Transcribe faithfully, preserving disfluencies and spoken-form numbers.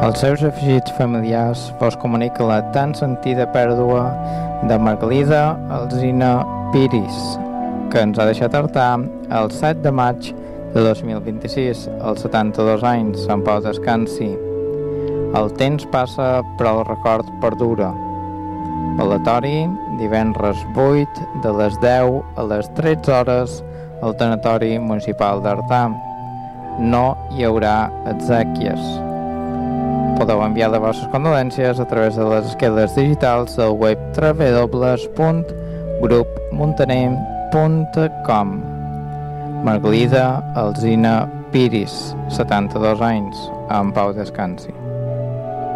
Els seus afegits familiars vos comunica la tan sentida pèrdua de Margalida Alsina Piris, que ens ha deixat artar el set de maig de dos mil vint-i-sis, als setanta-dos anys, en pau descansi. El temps passa, però el record perdura. Velatori, divendres vuit, de les deu a les tretze hores, al tanatori municipal d'Artà. No hi haurà exèquies. Podeu enviar les vostres condolències a través de les esqueles digitals del web w w w punt grup muntaner punt com. Margalida Alsina Piris, setanta-dos anys, en pau descansi.